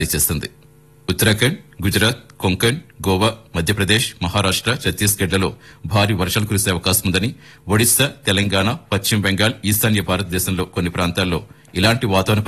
చేస్తుంది. ఉత్తరాఖండ్, గుజరాత్, కొంకణ్, గోవా, మధ్యప్రదేశ్, మహారాష్ట, ఛత్తీస్గఢ్లలో భారీ వర్షాలు కురిసే అవకాశం ఉందని, ఒడిశా, తెలంగాణ, పశ్చిమ బెంగాల్, ఈశాన్య భారతదేశంలో కొన్ని ప్రాంతాల్లో ఇలాంటి వాతావరణ